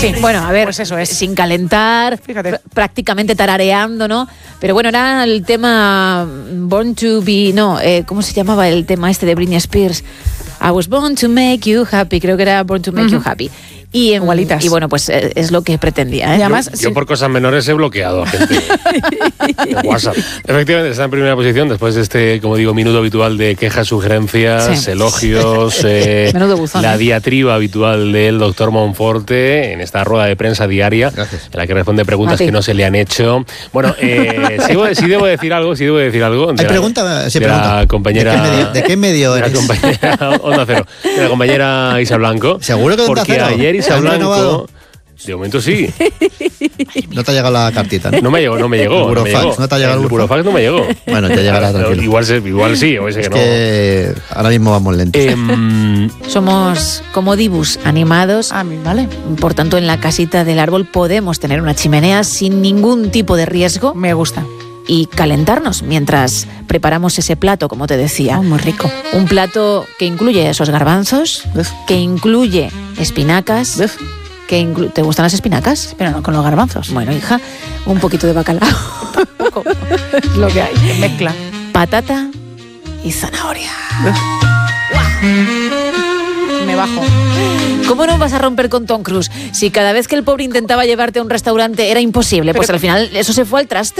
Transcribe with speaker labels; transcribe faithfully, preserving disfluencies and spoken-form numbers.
Speaker 1: Sí.
Speaker 2: Bueno, a ver,
Speaker 1: pues eso es.
Speaker 2: sin calentar,
Speaker 1: Fíjate.
Speaker 2: pr- prácticamente tarareando, ¿no? Pero bueno, era el tema Born to Be, no, eh, ¿cómo se llamaba el tema este de Britney Spears? I was born to make you happy, creo que era Born to make
Speaker 1: Uh-huh.
Speaker 2: you happy. Y, em,
Speaker 1: Igualitas.
Speaker 2: y bueno, pues eh, es lo que pretendía, ¿eh?
Speaker 1: Y además,
Speaker 3: Yo,
Speaker 1: sí.
Speaker 3: yo por cosas menores he bloqueado a gente en WhatsApp. Efectivamente, está en primera posición después de este, como digo, minuto habitual de quejas, sugerencias,
Speaker 2: Sí.
Speaker 3: elogios, eh,
Speaker 2: Menudo buzón,
Speaker 3: la
Speaker 2: ¿eh?
Speaker 3: diatriba habitual del doctor Monforte en esta rueda de prensa diaria,
Speaker 4: Gracias.
Speaker 3: en la que responde
Speaker 2: A
Speaker 3: preguntas
Speaker 2: ti.
Speaker 3: que no se le han hecho. Bueno, eh, sí, sí debo decir algo, sí debo decir algo. de
Speaker 4: Hay
Speaker 3: la-
Speaker 4: pregunta, sí,
Speaker 3: de
Speaker 4: pregunta.
Speaker 3: la compañera...
Speaker 4: ¿De qué medio, de qué medio
Speaker 3: de la
Speaker 4: eres?
Speaker 3: compañera Onda Cero, de la compañera Isa Blanco.
Speaker 4: ¿Seguro que de Onda
Speaker 3: Porque
Speaker 4: Cero?
Speaker 3: ayer Isa
Speaker 4: ¿Han
Speaker 3: Blanco...
Speaker 4: renovado?
Speaker 3: De momento sí.
Speaker 4: No te ha llegado la cartita, ¿no?
Speaker 3: No me llegó, no me llegó.
Speaker 4: El
Speaker 3: no me
Speaker 4: burofax,
Speaker 3: llegó.
Speaker 4: ¿no te ha llegado el
Speaker 3: el burofax? No me llegó.
Speaker 4: Bueno, te llegará, tranquilo.
Speaker 3: Igual, se- igual sí, o ese
Speaker 4: Es
Speaker 3: que no.
Speaker 4: que ahora mismo vamos lentos.
Speaker 3: Em,
Speaker 2: Somos como dibus animados.
Speaker 1: Ah, vale.
Speaker 2: Por tanto, en la casita del árbol podemos tener una chimenea sin ningún tipo de riesgo
Speaker 1: Me gusta.
Speaker 2: y calentarnos mientras preparamos ese plato, como te decía.
Speaker 1: Oh, muy rico.
Speaker 2: Un plato que incluye esos garbanzos,
Speaker 1: Uf.
Speaker 2: que incluye espinacas,
Speaker 1: Uf.
Speaker 2: que inclu- ¿te gustan las espinacas?
Speaker 1: Pero no con los garbanzos.
Speaker 2: Bueno, hija, un poquito de bacalao,
Speaker 1: Poco. Es lo que hay. Mezcla.
Speaker 2: patata y zanahoria.
Speaker 1: Me bajo.
Speaker 2: ¿Cómo no vas a romper con Tom Cruise si cada vez que el pobre intentaba llevarte a un restaurante era imposible? Pues
Speaker 1: Pero-
Speaker 2: al final eso se fue al traste.